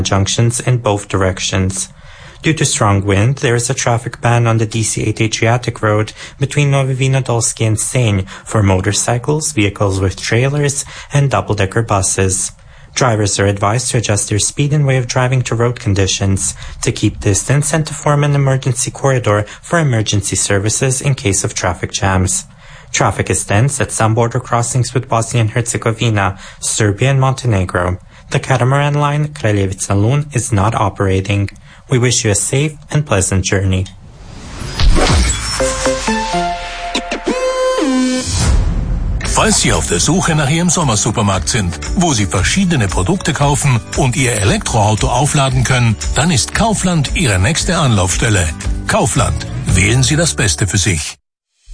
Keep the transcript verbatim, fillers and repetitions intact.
junctions in both directions. Due to strong wind, there is a traffic ban on the D C eight Adriatic Road between Nowy Vinodolski and Sejn for motorcycles, vehicles with trailers, and double-decker buses. Drivers are advised to adjust their speed and way of driving to road conditions, to keep distance, and to form an emergency corridor for emergency services in case of traffic jams. Traffic is dense at some border crossings with Bosnia and Herzegovina, Serbia, and Montenegro. The catamaran line Kraljevica-Lun is not operating. We wish you a safe and pleasant journey. Falls Sie auf der Suche nach Ihrem Sommersupermarkt sind, wo Sie verschiedene Produkte kaufen und Ihr Elektroauto aufladen können, dann ist Kaufland Ihre nächste Anlaufstelle. Kaufland. Wählen Sie das Beste für sich.